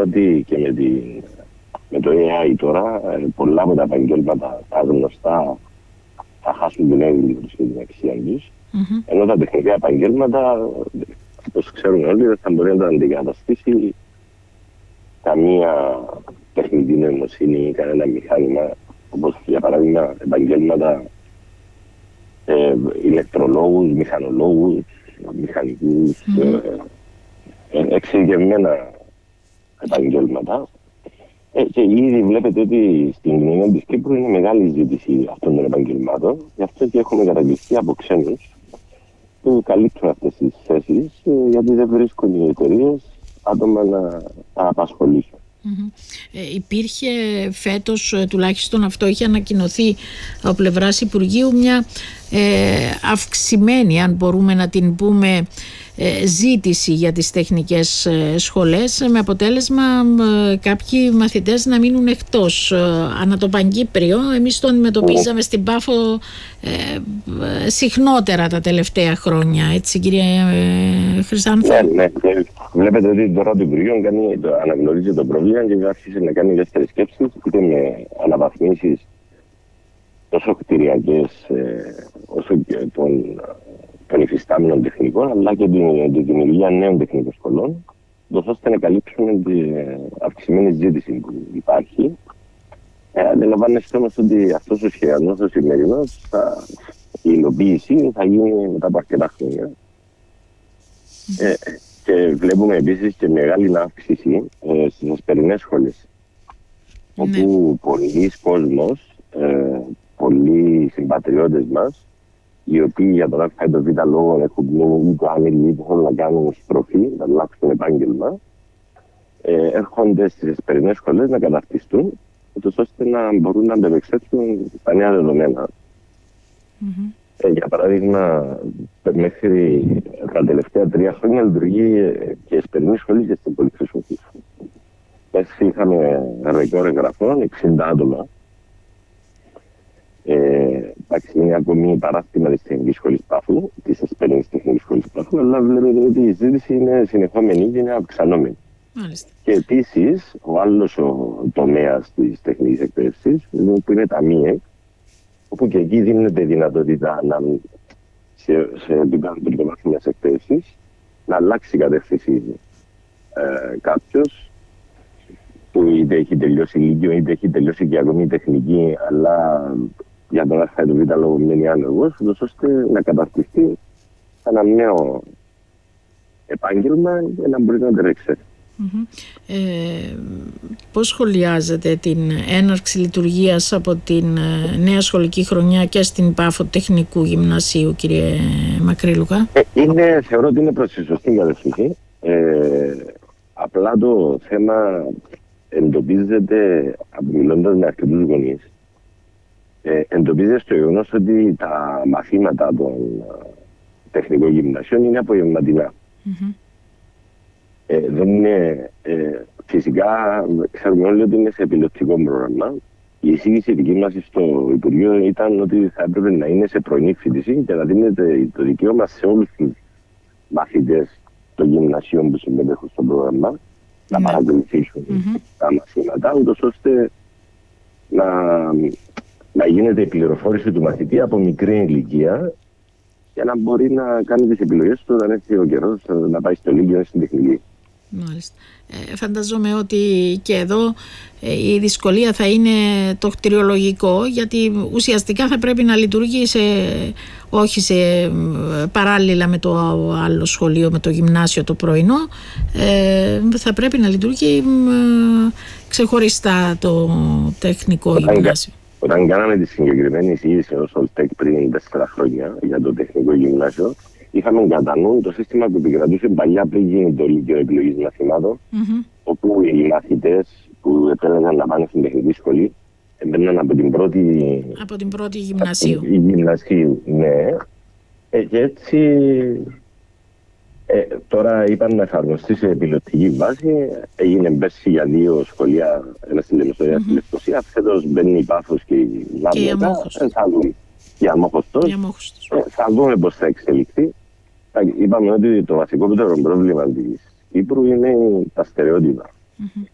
ότι και με το AI τώρα πολλά από τα επαγγέλματα, τα γνωστά, θα χάσουν την έγκλη τους και την αξία τους. Ενώ τα τεχνικά επαγγέλματα, όπως ξέρουν όλοι, δεν θα μπορεί να τα αντικαταστήσει καμία τεχνητή νοημοσύνη ή κανένα μηχάνημα, όπως για παράδειγμα επαγγέλματα ηλεκτρολόγους, μηχανολόγους, μηχανικούς, εξειδικευμένα επαγγέλματα. Και ήδη βλέπετε ότι στην κοινωνία της Κύπρου είναι μεγάλη ζήτηση αυτών των επαγγελμάτων. Γι' αυτό και έχουμε καταγγελθεί από ξένους που καλύπτουν αυτές τις θέσεις, γιατί δεν βρίσκουν οι εταιρείες άτομα να απασχολήσουν. Υπήρχε φέτος, τουλάχιστον αυτό είχε ανακοινωθεί από πλευράς Υπουργείου, μια αυξημένη, αν μπορούμε να την πούμε, ζήτηση για τις τεχνικές σχολές, με αποτέλεσμα κάποιοι μαθητές να μείνουν εκτός. Ανά το Παγκύπριο, εμείς το αντιμετωπίζαμε στην Πάφο συχνότερα τα τελευταία χρόνια, έτσι κυρία Χρυσάνθου? Ναι. Βλέπετε ότι τώρα το Υπουργείο αναγνωρίζει το πρόβλημα και άρχισε να κάνει δεύτερες σκέψεις, είτε με αναβαθμίσεις τόσο κτηριακές όσο και των υφιστάμενων τεχνικών, αλλά και τη δημιουργία νέων τεχνικών σχολών, ώστε να καλύψουν την αυξημένη ζήτηση που υπάρχει. Αντιλαμβάνεστε όμως ότι αυτός ο σχεδιασμός, ο σημερινός, η υλοποίηση θα γίνει μετά από αρκετά χρόνια. Και βλέπουμε επίσης και μεγάλη αύξηση στις ασπερινές σχολές, όπου πολλοί κόσμος, πολλοί συμπατριώτες μας, οι οποίοι για τον Α ή τον Β λόγο έχουν μείνει είτε άνεργοι είτε θέλουν να κάνουν στροφή, να αλλάξουν επάγγελμα, έρχονται στις εσπερινές σχολές να καταρτιστούν, ώστε να μπορούν να αντεπεξέλθουν τα νέα δεδομένα. Για παράδειγμα, μέχρι τα τελευταία 3 χρόνια λειτουργεί και εσπερινή σχολή και στην Πολυχρυσόφυλλο. Έτσι είχαμε ρεκόρ εγγραφών, 60 άτομα. Εντάξει, είναι ακόμη παράστημα της Τεχνικής Σχολής Πάφου, της εσπερινής Τεχνικής Σχολής Πάφου, αλλά βλέπετε ότι η ζήτηση είναι συνεχόμενη και είναι αυξανόμενη. Μάλιστα. Και επίσης, ο άλλος τομέας της τεχνικής εκπαίδευσης, που είναι τα ΜΙΕΚ, όπου και εκεί δίνεται δυνατότητα σε επίπεδο τριτοβάθμιας εκπαίδευσης να αλλάξει κατεύθυνση κάποιος που είτε έχει τελειώσει λύκειο είτε έχει τελειώσει και ακόμη τεχνική, αλλά για τον Α ή τον Β λόγο μείνει άνεργος, ώστε να καταρτιστεί ένα νέο επάγγελμα και να μπορεί να τρέξει. Πώς σχολιάζετε την έναρξη λειτουργίας από την νέα σχολική χρονιά και στην Πάφο Τεχνικού Γυμνασίου, κύριε Μακρύλουκα? Θεωρώ ότι είναι προς τη σωστή κατεύθυνση. Απλά το θέμα εντοπίζεται, μιλώντας με αρκετούς γονείς, εντοπίζεται στο γεγονός ότι τα μαθήματα των τεχνικών γυμνασίων είναι απογευματινά. Δεν είναι, φυσικά ξέρουμε όλοι ότι είναι σε πιλωτικό πρόγραμμα. Η εισήγηση δική μας στο Υπουργείο ήταν ότι θα έπρεπε να είναι σε πρωινή φοιτηση και να δίνεται το δικαίωμα σε όλους τους μαθητές των γυμνασίων που συμμετέχουν στο πρόγραμμα να παρακολουθήσουν τα μαθήματα, ούτως ώστε να γίνεται η πληροφόρηση του μαθητή από μικρή ηλικία για να μπορεί να κάνει τις επιλογές του όταν έρθει ο καιρός να πάει στο λύκειο ή στην τεχνική. Μάλιστα. Φανταζόμαι ότι και εδώ η δυσκολία θα είναι το κτηριολογικό, γιατί ουσιαστικά θα πρέπει να λειτουργεί όχι παράλληλα με το άλλο σχολείο, με το γυμνάσιο το πρωινό, θα πρέπει να λειτουργεί ξεχωριστά το τεχνικό γυμνάσιο. Όταν κάναμε τη συγκεκριμένη εισήγηση ως Ολτεκ πριν 4 χρόνια για το τεχνικό γυμνάσιο, είχαμε κατά νου το σύστημα που επικρατούσε παλιά πριν γίνει το Λύκειο Επιλογής Μαθημάτων, όπου οι μαθητές που επέλεγαν να πάνε στην τεχνική σχολή έμπαιναν από την πρώτη γυμνασίου. Γυμνασίου, ναι. Και έτσι τώρα είπαν να εφαρμοστεί σε πιλωτική βάση. Έγινε πέρσι για 2 σχολεία, ένα στη Λεμεσό, στη Λευκοσία. Φέτος μπαίνει η Πάφος και η Λάμπρετα. Θα δούμε. Η Αμόχωστος. Θα δούμε πώς θα εξελιχθεί. Είπαμε ότι το βασικότερο πρόβλημα της Κύπρου είναι τα στερεότυπα.